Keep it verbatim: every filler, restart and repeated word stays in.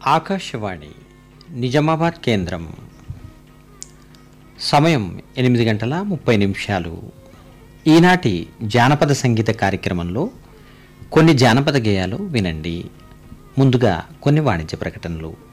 ఆకాశవాణి నిజామాబాద్ కేంద్రం. సమయం ఎనిమిది గంటల ముప్పై నిమిషాలు. ఈనాటి జానపద సంగీత కార్యక్రమంలో కొన్ని జానపద గేయాలు వినండి. ముందుగా కొన్ని వాణిజ్య ప్రకటనలు.